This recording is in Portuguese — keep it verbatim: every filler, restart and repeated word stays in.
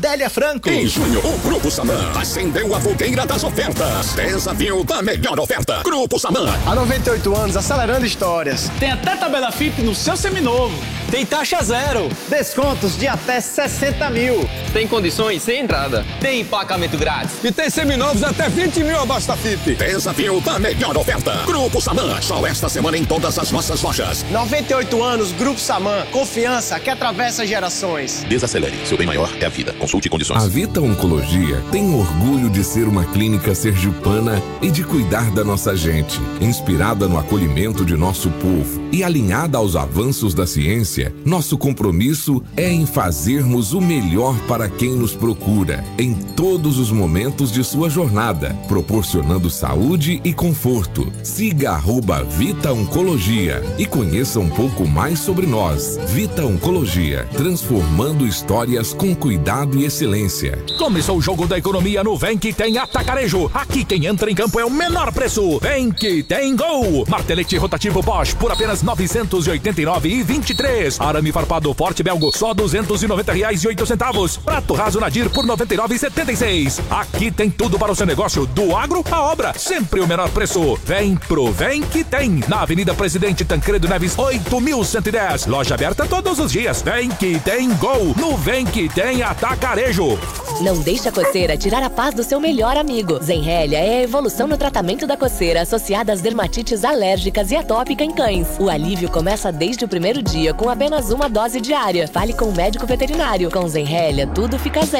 Délia Franco. Em junho, o Grupo Samã acendeu a fogueira das ofertas. Desafio da melhor oferta. Grupo Samã. Há noventa e oito anos, acelerando histórias. Tem até tabela F I P no seu seminovo. Tem taxa zero. Descontos de até sessenta mil. Tem condições sem entrada. Tem empacamento grátis. E tem seminovos até vinte mil abaixo da F I P. Desafio da melhor oferta. Grupo Samã. Só esta semana em todas as nossas lojas. noventa e oito anos, Grupo Samã. Confiança que atravessa gerações. Desacelere. Seu bem maior é a vida. Consulte condições. A Vita Oncologia tem orgulho de ser uma clínica sergipana e de cuidar da nossa gente, inspirada no acolhimento de nosso povo e alinhada aos avanços da ciência. Nosso compromisso é em fazermos o melhor para quem nos procura, em todos os momentos de sua jornada, proporcionando saúde e conforto. Siga arroba Vita Oncologia e conheça um pouco mais sobre nós. Vita Oncologia, transformando histórias com cuidado e excelência. Começou o jogo da economia no Vem Que Tem Atacarejo. Aqui quem entra em campo é o menor preço. Vem Que Tem Gol. Martelete rotativo Bosch por apenas novecentos e oitenta e nove reais e vinte e três. Arame farpado Forte Belgo só duzentos e noventa reais e oito centavos. Prato raso Nadir por noventa e nove reais e setenta e seis. Aqui tem tudo para o seu negócio, do agro à obra. Sempre o menor preço. Vem pro Vem Que Tem. Na Avenida Presidente Tancredo Neves oito mil cento e dez. Loja aberta todos os dias. Vem Que Tem Gol. No Vem Que Tem Atacarejo. Não deixe a coceira tirar a paz do seu melhor amigo. Zenrelia é a evolução no tratamento da coceira associada às dermatites alérgicas e atópica em cães. O alívio começa desde o primeiro dia com apenas uma dose diária. Fale com o médico veterinário. Com Zenrelia, tudo fica zen.